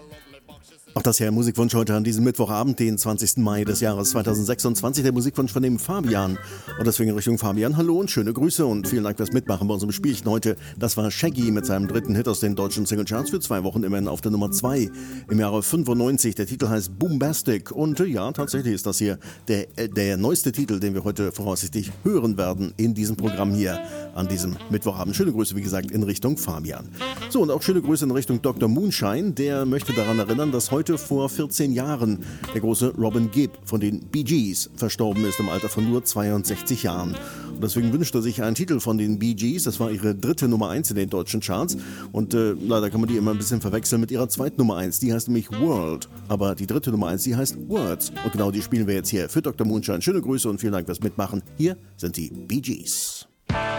Auch das hier Musikwunsch heute an diesem Mittwochabend, den 20. Mai des Jahres 2026. Der Musikwunsch von dem Fabian. Und deswegen Richtung Fabian, hallo und schöne Grüße und vielen Dank fürs Mitmachen bei unserem Spielchen heute. Das war Shaggy mit seinem dritten Hit aus den deutschen Singlecharts für 2 Wochen immerhin auf der Nummer 2 im Jahre 95. Der Titel heißt Boombastic und ja, tatsächlich ist das hier der neueste Titel, den wir heute voraussichtlich hören werden in diesem Programm hier an diesem Mittwochabend. Schöne Grüße, wie gesagt, in Richtung Fabian. So, und auch schöne Grüße in Richtung Dr. Moonshine. Der möchte daran erinnern, dass heute vor 14 Jahren der große Robin Gibb von den Bee Gees verstorben ist im Alter von nur 62 Jahren. Und deswegen wünscht er sich einen Titel von den Bee Gees. Das war ihre dritte Nummer 1 in den deutschen Charts. Und leider kann man die immer ein bisschen verwechseln mit ihrer zweiten Nummer 1. Die heißt nämlich World. Aber die dritte Nummer 1, die heißt Words. Und genau die spielen wir jetzt hier für Dr. Moonshine. Schöne Grüße und vielen Dank fürs Mitmachen. Hier sind die Bee Gees.